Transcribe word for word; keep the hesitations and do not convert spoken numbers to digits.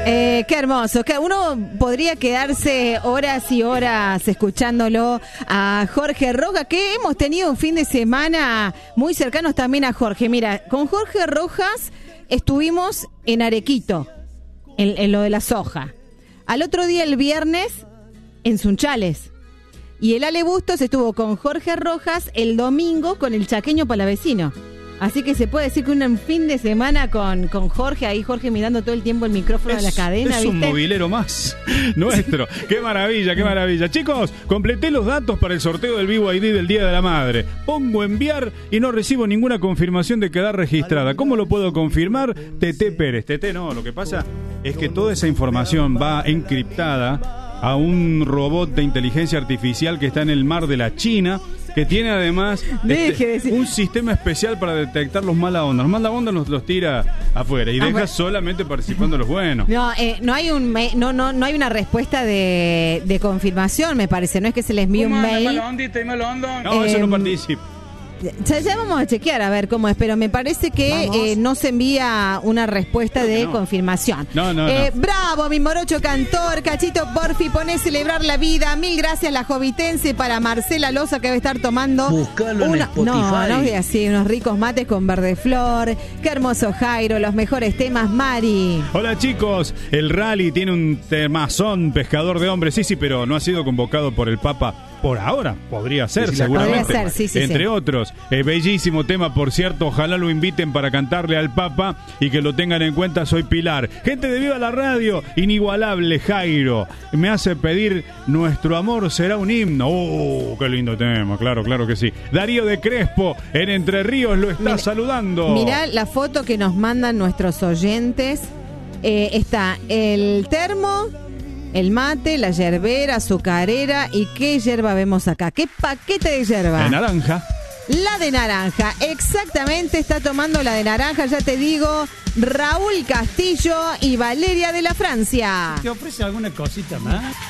Eh, qué hermoso. Que uno podría quedarse horas y horas escuchándolo a Jorge Rojas, que hemos tenido un fin de semana muy cercanos también a Jorge. Mira, con Jorge Rojas estuvimos en Arequito, en, en lo de la soja. Al otro día, el viernes, en Sunchales. Y el Ale Bustos estuvo con Jorge Rojas el domingo con el chaqueño palavecino. Así que se puede decir que un fin de semana con, con Jorge, ahí Jorge mirando todo el tiempo el micrófono es, de la cadena, es ¿viste? Un movilero más nuestro. Qué maravilla, qué maravilla. Chicos, completé los datos para el sorteo del Vivo I D del Día de la Madre. Pongo enviar y no recibo ninguna confirmación de quedar registrada. ¿Cómo lo puedo confirmar? Tete Pérez. Tete no, lo que pasa es que toda esa información va encriptada a un robot de inteligencia artificial que está en el mar de la China, que tiene además este, un sistema especial para detectar los mala onda. Los mala onda los, los tira afuera y ah, deja bueno. solamente participando los buenos. No, eh, no hay un me- no, no, no hay una respuesta de, de confirmación, me parece. No es que se les envíe un mail. Mala ondita y mala onda? No, eh, eso no participa. Ya, ya vamos a chequear a ver cómo es, pero me parece que eh, no se envía una respuesta de no. confirmación. No, no, eh, no. Bravo, mi morocho cantor, Cachito Porfi, poné celebrar la vida. Mil gracias, la jovitense, para Marcela Loza, que debe estar tomando Buscalo una, en Spotify. No, no voy así, unos ricos mates con verde flor. Qué hermoso Jairo, los mejores temas, Mari. Hola chicos, el rally tiene un temazón, pescador de hombres, sí, sí, pero no ha sido convocado por el Papa. Por ahora, podría ser, sí, seguramente. Podría ser, sí, sí, Entre sí. otros, eh, bellísimo tema, por cierto, ojalá lo inviten para cantarle al Papa y que lo tengan en cuenta. Soy Pilar. Gente de Viva la Radio, inigualable Jairo. Me hace pedir Nuestro amor será un himno. ¡Oh, qué lindo tema! Claro, claro que sí. Darío de Crespo, en Entre Ríos, lo está Mirá, saludando. Mirá la foto que nos mandan nuestros oyentes. Eh, está el termo, el mate, la yerbera, azucarera. ¿Y qué yerba vemos acá? ¿Qué paquete de yerba? De naranja. La de naranja, exactamente, está tomando la de naranja, ya te digo, Raúl Castillo y Valeria de la Francia. ¿Te ofrece alguna cosita más?